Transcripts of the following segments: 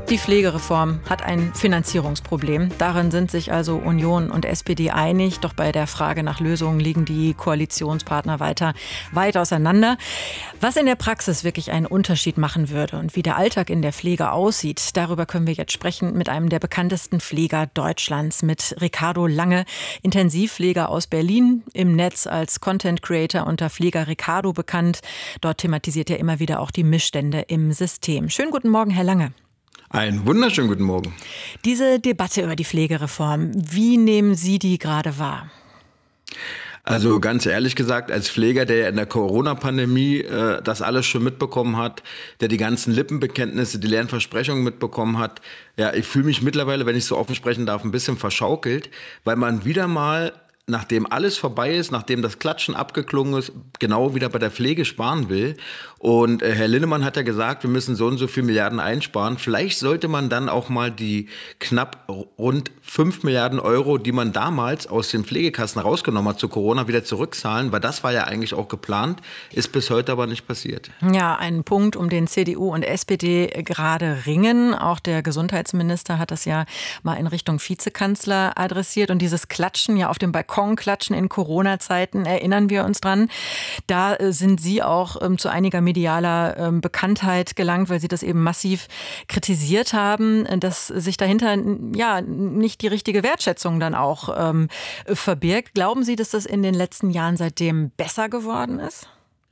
Die Pflegereform hat ein Finanzierungsproblem. Darin sind sich also Union und SPD einig. Doch bei der Frage nach Lösungen liegen die Koalitionspartner weit auseinander. Was in der Praxis wirklich einen Unterschied machen würde und wie der Alltag in der Pflege aussieht, darüber können wir jetzt sprechen mit einem der bekanntesten Pfleger Deutschlands, mit Ricardo Lange, Intensivpfleger aus Berlin, im Netz als Content Creator unter Pfleger Ricardo bekannt. Dort thematisiert er immer wieder auch die Missstände im System. Schönen guten Morgen, Herr Lange. Einen wunderschönen guten Morgen. Diese Debatte über die Pflegereform, wie nehmen Sie die gerade wahr? Also ganz ehrlich gesagt, als Pfleger, der ja in der Corona-Pandemie das alles schon mitbekommen hat, der die ganzen Lippenbekenntnisse, die leeren Versprechungen mitbekommen hat, ja, ich fühle mich mittlerweile, wenn ich so offen sprechen darf, ein bisschen verschaukelt, weil man wieder mal, nachdem alles vorbei ist, nachdem das Klatschen abgeklungen ist, genau wieder bei der Pflege sparen will. Und Herr Linnemann hat ja gesagt, wir müssen so und so viel Milliarden einsparen. Vielleicht sollte man dann auch mal die knapp rund 5 Milliarden Euro, die man damals aus den Pflegekassen rausgenommen hat zu Corona, wieder zurückzahlen, weil das war ja eigentlich auch geplant, ist bis heute aber nicht passiert. Ja, ein Punkt, um den CDU und SPD gerade ringen. Auch der Gesundheitsminister hat das ja mal in Richtung Vizekanzler adressiert. Und dieses Klatschen ja auf dem Balkon, Klatschen in Corona-Zeiten, erinnern wir uns dran. Da sind Sie auch zu einiger medialer Bekanntheit gelangt, weil Sie das eben massiv kritisiert haben, dass sich dahinter ja nicht die richtige Wertschätzung dann auch verbirgt. Glauben Sie, dass das in den letzten Jahren seitdem besser geworden ist?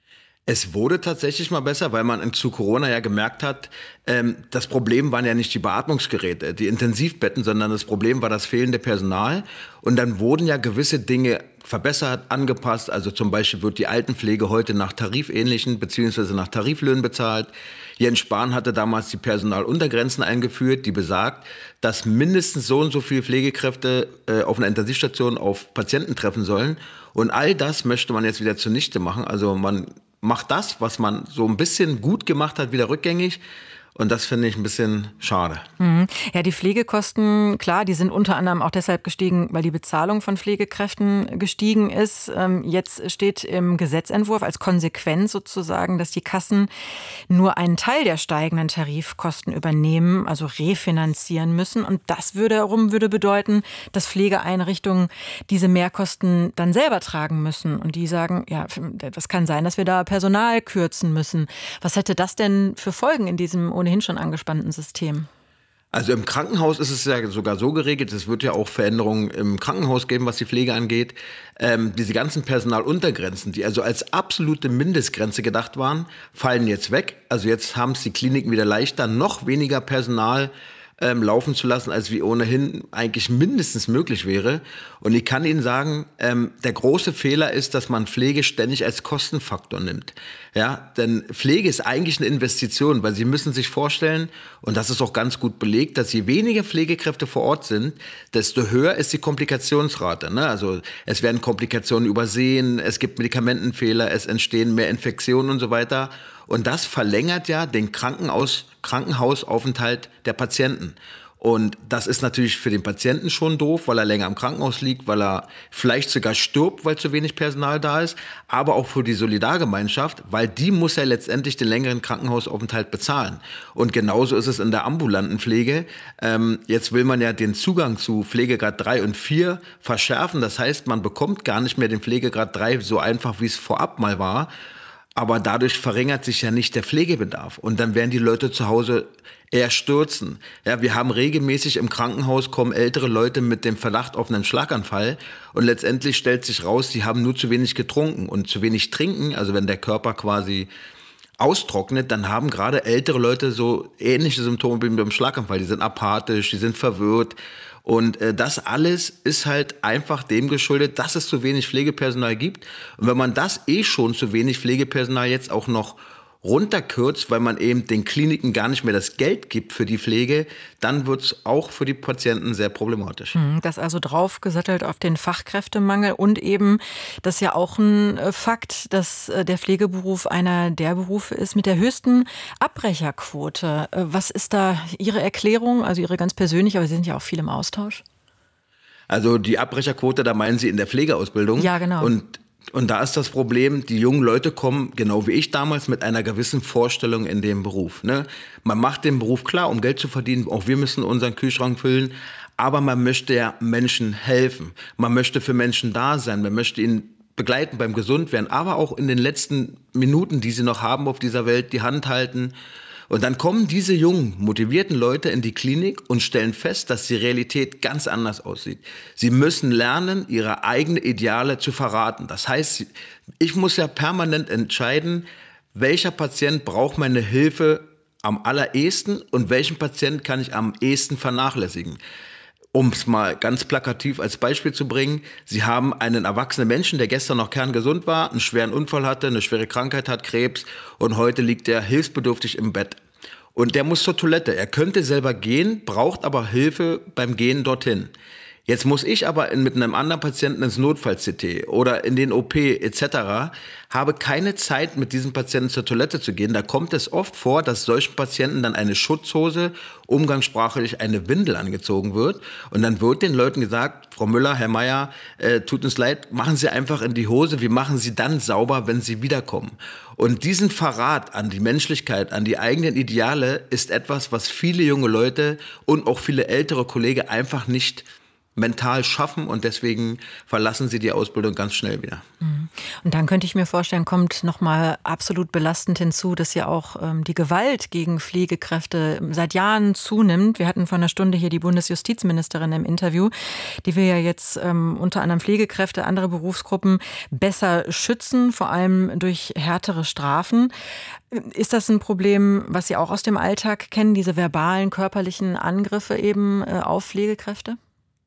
Es wurde tatsächlich mal besser, weil man zu Corona ja gemerkt hat, das Problem waren ja nicht die Beatmungsgeräte, die Intensivbetten, sondern das Problem war das fehlende Personal. Und dann wurden ja gewisse Dinge verbessert, angepasst. Also zum Beispiel wird die Altenpflege heute nach tarifähnlichen bzw. nach Tariflöhnen bezahlt. Jens Spahn hatte damals die Personaluntergrenzen eingeführt, die besagt, dass mindestens so und so viele Pflegekräfte auf einer Intensivstation auf Patienten treffen sollen. Und all das möchte man jetzt wieder zunichte machen. Also man macht das, was man so ein bisschen gut gemacht hat, wieder rückgängig. Und das finde ich ein bisschen schade. Ja, die Pflegekosten, klar, die sind unter anderem auch deshalb gestiegen, weil die Bezahlung von Pflegekräften gestiegen ist. Jetzt steht im Gesetzentwurf als Konsequenz sozusagen, dass die Kassen nur einen Teil der steigenden Tarifkosten übernehmen, also refinanzieren müssen. Und das würde bedeuten, dass Pflegeeinrichtungen diese Mehrkosten dann selber tragen müssen. Und die sagen, ja, das kann sein, dass wir da Personal kürzen müssen. Was hätte das denn für Folgen in diesem ohnehin schon angespannten System? Also im Krankenhaus ist es ja sogar so geregelt, es wird ja auch Veränderungen im Krankenhaus geben, was die Pflege angeht. Diese ganzen Personaluntergrenzen, die also als absolute Mindestgrenze gedacht waren, fallen jetzt weg. Also jetzt haben es die Kliniken wieder leichter, noch weniger Personal laufen zu lassen, als wie ohnehin eigentlich mindestens möglich wäre. Und ich kann Ihnen sagen, der große Fehler ist, dass man Pflege ständig als Kostenfaktor nimmt. Ja, denn Pflege ist eigentlich eine Investition, weil Sie müssen sich vorstellen, und das ist auch ganz gut belegt, dass je weniger Pflegekräfte vor Ort sind, desto höher ist die Komplikationsrate. Ne? Also es werden Komplikationen übersehen, es gibt Medikamentenfehler, es entstehen mehr Infektionen und so weiter. Und das verlängert ja den Krankenhausaufenthalt der Patienten. Und das ist natürlich für den Patienten schon doof, weil er länger im Krankenhaus liegt, weil er vielleicht sogar stirbt, weil zu wenig Personal da ist, aber auch für die Solidargemeinschaft, weil die muss ja letztendlich den längeren Krankenhausaufenthalt bezahlen. Und genauso ist es in der ambulanten Pflege. Jetzt will man ja den Zugang zu Pflegegrad 3 und 4 verschärfen. Das heißt, man bekommt gar nicht mehr den Pflegegrad 3 so einfach, wie es vorab mal war. Aber dadurch verringert sich ja nicht der Pflegebedarf. Und dann werden die Leute zu Hause eher stürzen. Ja, wir haben regelmäßig im Krankenhaus kommen ältere Leute mit dem Verdacht auf einen Schlaganfall. Und letztendlich stellt sich raus, die haben nur zu wenig getrunken. Und zu wenig trinken, also wenn der Körper quasi austrocknet, dann haben gerade ältere Leute so ähnliche Symptome wie beim Schlaganfall. Die sind apathisch, die sind verwirrt. Und das alles ist halt einfach dem geschuldet, dass es zu wenig Pflegepersonal gibt. Und wenn man das schon zu wenig Pflegepersonal jetzt auch noch runterkürzt, weil man eben den Kliniken gar nicht mehr das Geld gibt für die Pflege, dann wird es auch für die Patienten sehr problematisch. Das also draufgesattelt auf den Fachkräftemangel und eben, das ist ja auch ein Fakt, dass der Pflegeberuf einer der Berufe ist mit der höchsten Abbrecherquote. Was ist da Ihre Erklärung, also Ihre ganz persönliche, aber Sie sind ja auch viel im Austausch? Also die Abbrecherquote, da meinen Sie in der Pflegeausbildung? Ja, genau. Und Und da ist das Problem, die jungen Leute kommen, genau wie ich damals, mit einer gewissen Vorstellung in den Beruf. Ne? Man macht den Beruf klar, um Geld zu verdienen. Auch wir müssen unseren Kühlschrank füllen. Aber man möchte ja Menschen helfen. Man möchte für Menschen da sein. Man möchte ihnen begleiten beim Gesundwerden, aber auch in den letzten Minuten, die sie noch haben auf dieser Welt, die Hand halten. Und dann kommen diese jungen, motivierten Leute in die Klinik und stellen fest, dass die Realität ganz anders aussieht. Sie müssen lernen, ihre eigenen Ideale zu verraten. Das heißt, ich muss ja permanent entscheiden, welcher Patient braucht meine Hilfe am allerersten und welchen Patient kann ich am ehesten vernachlässigen. Um es mal ganz plakativ als Beispiel zu bringen, Sie haben einen erwachsenen Menschen, der gestern noch kerngesund war, einen schweren Unfall hatte, eine schwere Krankheit hat, Krebs, und heute liegt er hilfsbedürftig im Bett. Und der muss zur Toilette. Er könnte selber gehen, braucht aber Hilfe beim Gehen dorthin. Jetzt muss ich aber mit einem anderen Patienten ins Notfall-CT oder in den OP etc., habe keine Zeit, mit diesem Patienten zur Toilette zu gehen. Da kommt es oft vor, dass solchen Patienten dann eine Schutzhose, umgangssprachlich eine Windel angezogen wird. Und dann wird den Leuten gesagt, Frau Müller, Herr Meier, tut uns leid, machen Sie einfach in die Hose, wir machen Sie dann sauber, wenn Sie wiederkommen. Und diesen Verrat an die Menschlichkeit, an die eigenen Ideale ist etwas, was viele junge Leute und auch viele ältere Kollegen einfach nicht mental schaffen, und deswegen verlassen sie die Ausbildung ganz schnell wieder. Und dann könnte ich mir vorstellen, kommt nochmal absolut belastend hinzu, dass ja auch die Gewalt gegen Pflegekräfte seit Jahren zunimmt. Wir hatten vor einer Stunde hier die Bundesjustizministerin im Interview, die will ja jetzt unter anderem Pflegekräfte, andere Berufsgruppen besser schützen, vor allem durch härtere Strafen. Ist das ein Problem, was Sie auch aus dem Alltag kennen, diese verbalen, körperlichen Angriffe eben auf Pflegekräfte?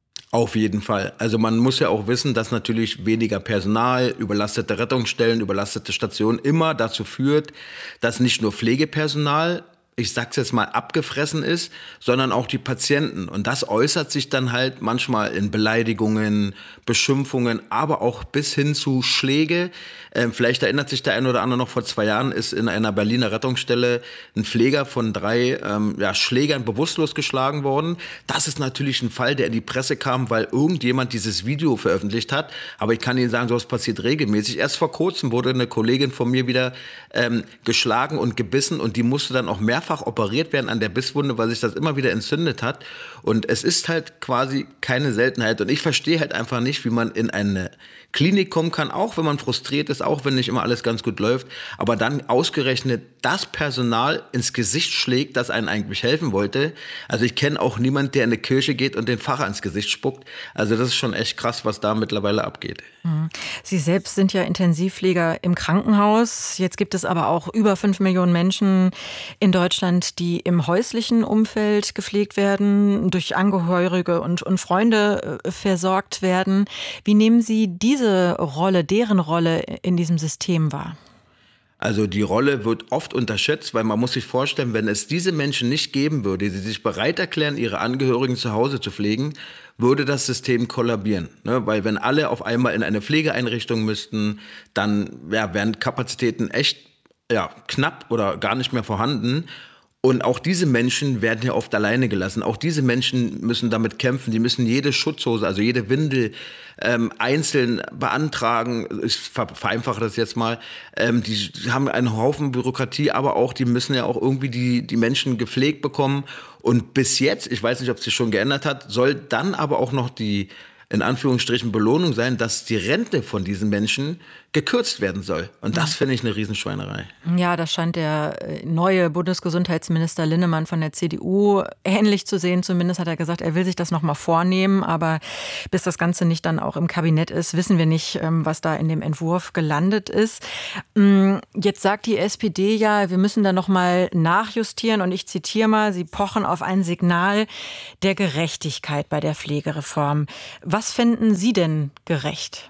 Auf jeden Fall. Also man muss ja auch wissen, dass natürlich weniger Personal, überlastete Rettungsstellen, überlastete Stationen immer dazu führt, dass nicht nur Pflegepersonal, ich sag's jetzt mal, abgefressen ist, sondern auch die Patienten. Und das äußert sich dann halt manchmal in Beleidigungen, Beschimpfungen, aber auch bis hin zu Schläge. Vielleicht erinnert sich der ein oder andere noch, vor 2 Jahren ist in einer Berliner Rettungsstelle ein Pfleger von 3 Schlägern bewusstlos geschlagen worden. Das ist natürlich ein Fall, der in die Presse kam, weil irgendjemand dieses Video veröffentlicht hat. Aber ich kann Ihnen sagen, sowas passiert regelmäßig. Erst vor kurzem wurde eine Kollegin von mir wieder geschlagen und gebissen, und die musste dann auch mehrfach operiert werden an der Bisswunde, weil sich das immer wieder entzündet hat. Und es ist halt quasi keine Seltenheit. Und ich verstehe halt einfach nicht, wie man in eine Klinik kommen kann, auch wenn man frustriert ist, auch wenn nicht immer alles ganz gut läuft, aber dann ausgerechnet das Personal ins Gesicht schlägt, das einen eigentlich helfen wollte. Also ich kenne auch niemanden, der in eine Kirche geht und den Pfarrer ins Gesicht spuckt. Also das ist schon echt krass, was da mittlerweile abgeht. Sie selbst sind ja Intensivpfleger im Krankenhaus. Jetzt gibt es aber auch über 5 Millionen Menschen in Deutschland, die im häuslichen Umfeld gepflegt werden, durch Angehörige und Freunde versorgt werden. Wie nehmen Sie diese Rolle, deren Rolle in diesem System wahr? Also die Rolle wird oft unterschätzt, weil man muss sich vorstellen, wenn es diese Menschen nicht geben würde, die sich bereit erklären, ihre Angehörigen zu Hause zu pflegen, würde das System kollabieren. Ne? Weil wenn alle auf einmal in eine Pflegeeinrichtung müssten, dann wären Kapazitäten echt knapp oder gar nicht mehr vorhanden. Und auch diese Menschen werden ja oft alleine gelassen. Auch diese Menschen müssen damit kämpfen. Die müssen jede Schutzhose, also jede Windel einzeln beantragen. Ich vereinfache das jetzt mal. Die haben einen Haufen Bürokratie, aber auch, die müssen ja auch irgendwie die Menschen gepflegt bekommen. Und bis jetzt, ich weiß nicht, ob es sich schon geändert hat, soll dann aber auch noch die, in Anführungsstrichen, Belohnung sein, dass die Rente von diesen Menschen gekürzt werden soll. Und das finde ich eine Riesenschweinerei. Ja, das scheint der neue Bundesgesundheitsminister Linnemann von der CDU ähnlich zu sehen. Zumindest hat er gesagt, er will sich das noch mal vornehmen. Aber bis das Ganze nicht dann auch im Kabinett ist, wissen wir nicht, was da in dem Entwurf gelandet ist. Jetzt sagt die SPD ja, wir müssen da noch mal nachjustieren. Und ich zitiere mal, sie pochen auf ein Signal der Gerechtigkeit bei der Pflegereform. Was fänden Sie denn gerecht?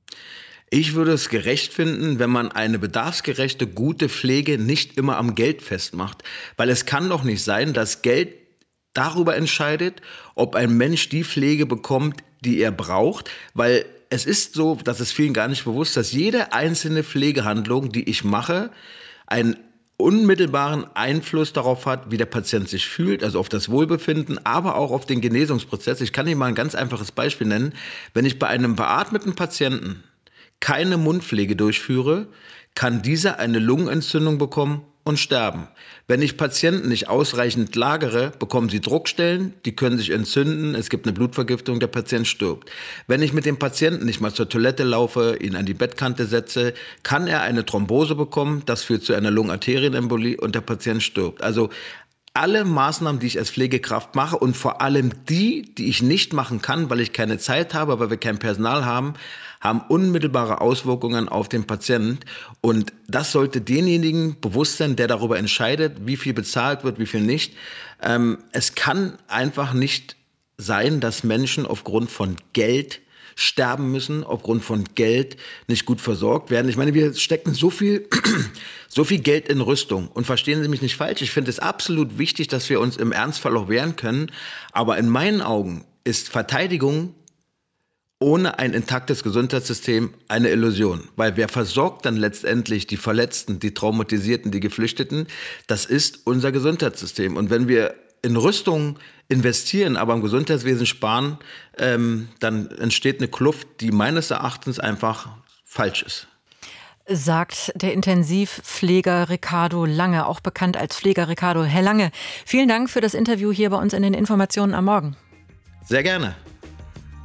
Ich würde es gerecht finden, wenn man eine bedarfsgerechte, gute Pflege nicht immer am Geld festmacht. Weil es kann doch nicht sein, dass Geld darüber entscheidet, ob ein Mensch die Pflege bekommt, die er braucht. Weil es ist so, das ist vielen gar nicht bewusst, dass jede einzelne Pflegehandlung, die ich mache, einen unmittelbaren Einfluss darauf hat, wie der Patient sich fühlt, also auf das Wohlbefinden, aber auch auf den Genesungsprozess. Ich kann Ihnen mal ein ganz einfaches Beispiel nennen. Wenn ich bei einem beatmeten Patienten keine Mundpflege durchführe, kann dieser eine Lungenentzündung bekommen und sterben. Wenn ich Patienten nicht ausreichend lagere, bekommen sie Druckstellen, die können sich entzünden, es gibt eine Blutvergiftung, der Patient stirbt. Wenn ich mit dem Patienten nicht mal zur Toilette laufe, ihn an die Bettkante setze, kann er eine Thrombose bekommen, das führt zu einer Lungenarterienembolie und der Patient stirbt. Also alle Maßnahmen, die ich als Pflegekraft mache und vor allem die ich nicht machen kann, weil ich keine Zeit habe, weil wir kein Personal haben, haben unmittelbare Auswirkungen auf den Patienten. Und das sollte denjenigen bewusst sein, der darüber entscheidet, wie viel bezahlt wird, wie viel nicht. Es kann einfach nicht sein, dass Menschen aufgrund von Geld sterben müssen, aufgrund von Geld nicht gut versorgt werden. Ich meine, wir stecken so viel Geld in Rüstung. Und verstehen Sie mich nicht falsch, ich finde es absolut wichtig, dass wir uns im Ernstfall auch wehren können. Aber in meinen Augen ist Verteidigung ohne ein intaktes Gesundheitssystem eine Illusion. Weil wer versorgt dann letztendlich die Verletzten, die Traumatisierten, die Geflüchteten? Das ist unser Gesundheitssystem. Und wenn wir in Rüstung investieren, aber im Gesundheitswesen sparen, dann entsteht eine Kluft, die meines Erachtens einfach falsch ist. Sagt der Intensivpfleger Ricardo Lange, auch bekannt als Pfleger Ricardo. Herr Lange, vielen Dank für das Interview hier bei uns in den Informationen am Morgen. Sehr gerne.